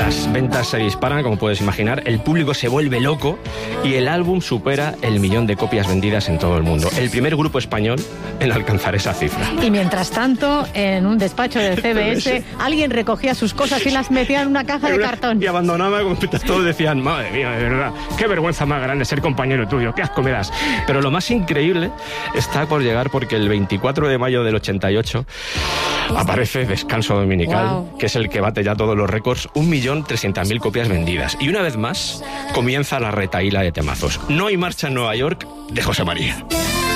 Las ventas se disparan, como puedes imaginar, el público se vuelve loco y el álbum supera el 1.000.000 de copias vendidas en todo el mundo. El primer grupo español en alcanzar esa cifra. Y mientras tanto, en un despacho del CBS, alguien recogía sus cosas y las metía en una caja de cartón. Y abandonaba, todos decían, madre mía, de verdad, qué vergüenza más grande ser compañero tuyo, qué asco me das. Pero lo más increíble está por llegar, porque el 24 de mayo del 88 aparece Descanso Dominical, que es el que bate ya todos los récords, 1.300.000 copias vendidas. Y una vez más comienza la retahíla de temazos. No hay marcha en Nueva York de José María.